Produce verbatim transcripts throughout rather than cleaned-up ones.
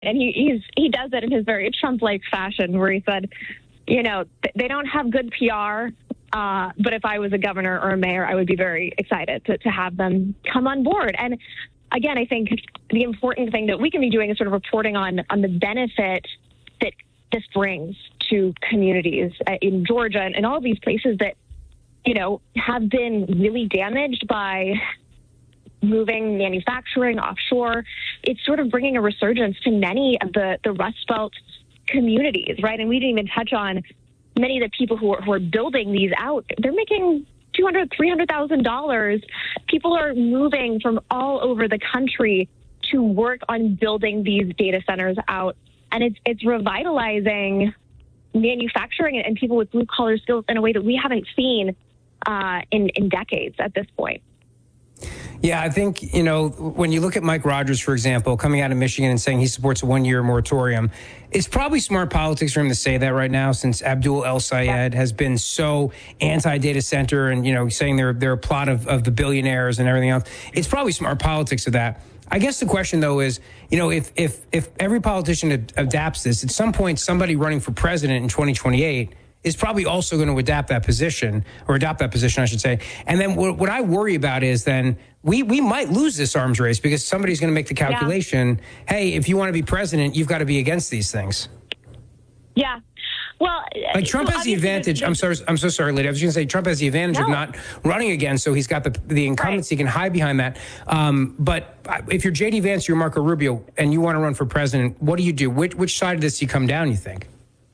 And he he's, he does it in his very Trump-like fashion, where he said, you know, th- they don't have good P R, uh, but if I was a governor or a mayor, I would be very excited to, to have them come on board. And again, I think the important thing that we can be doing is sort of reporting on, on the benefit that this brings to communities in Georgia and, and all of these places that, you know, have been really damaged by moving manufacturing offshore. It's sort of bringing a resurgence to many of the, the Rust Belt communities, right? And we didn't even touch on many of the people who are, who are building these out. They're making two hundred thousand dollars, three hundred thousand dollars. People are moving from all over the country to work on building these data centers out. And it's it's revitalizing manufacturing and people with blue collar skills in a way that we haven't seen uh, in, in decades at this point. Yeah, I think, you know, when you look at Mike Rogers, for example, coming out of Michigan and saying he supports a one-year moratorium, it's probably smart politics for him to say that right now, since Abdul El Sayed has been so anti-data center and, you know, saying they're, they're a plot of, of the billionaires and everything else. It's probably smart politics of that. I guess the question, though, is, you know, if if if every politician ad- adapts this, at some point somebody running for president in twenty twenty-eight is probably also going to adapt that position, or adopt that position, I should say. And then what, what I worry about is then we, we might lose this arms race because somebody's going to make the calculation, yeah. hey, if you want to be president, you've got to be against these things. Yeah. Well, like Trump so has the advantage. I'm sorry. I'm so sorry, Lydia. I was going to say Trump has the advantage no. of not running again, so he's got the the incumbency. Right. He can hide behind that. Um, but if you're J D Vance, you're Marco Rubio, and you want to run for president, what do you do? Which which side of this do you come down, you think?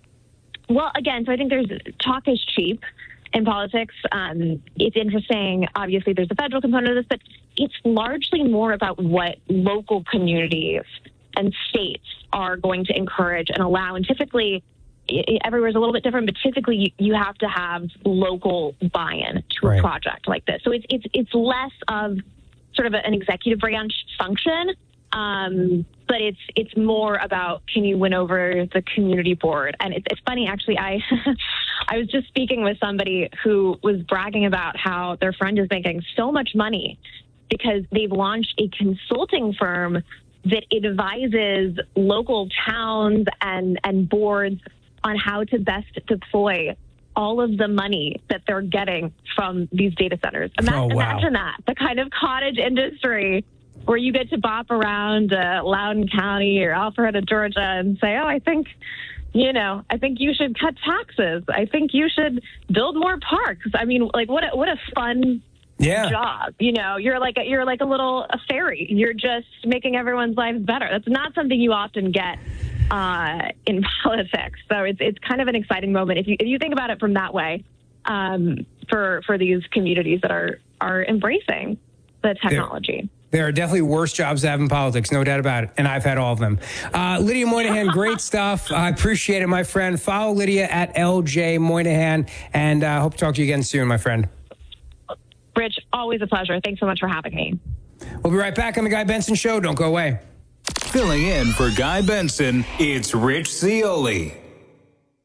Well, again, so I think there's talk is cheap in politics. Um, it's interesting. Obviously, there's a federal component of this, but it's largely more about what local communities and states are going to encourage and allow. And typically, everywhere's a little bit different, but typically you, you have to have local buy-in to right. a project like this. So it's it's it's less of sort of an executive branch function. Um, but it's it's more about, can you win over the community board? And it's, it's funny, actually, I I was just speaking with somebody who was bragging about how their friend is making so much money because they've launched a consulting firm that advises local towns and, and boards on how to best deploy all of the money that they're getting from these data centers. Ima- oh, wow. Imagine that, the kind of cottage industry where you get to bop around uh, Loudoun County or Alpharetta, Georgia, and say, oh, I think, you know, I think you should cut taxes. I think you should build more parks. I mean, like, what a, what a fun yeah. job. You know, you're like, a, you're like a little a fairy. You're just making everyone's lives better. That's not something you often get uh, in politics. So it's it's kind of an exciting moment if you if you think about it from that way, um, for for these communities that are are embracing the technology. Yeah. There are definitely worse jobs to have in politics, no doubt about it. And I've had all of them. Uh, Lydia Moynihan, great stuff. I appreciate it, my friend. Follow Lydia at L J Moynihan. And I uh, hope to talk to you again soon, my friend. Rich, always a pleasure. Thanks so much for having me. We'll be right back on The Guy Benson Show. Don't go away. Filling in for Guy Benson, it's Rich Zeoli.